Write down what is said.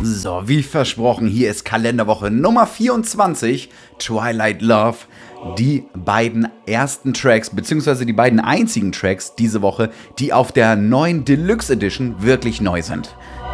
So, wie versprochen, hier ist Kalenderwoche Nummer 24, Twilight Love. Die beiden ersten Tracks, beziehungsweise die beiden einzigen Tracks diese Woche, die auf der neuen Deluxe Edition wirklich neu sind.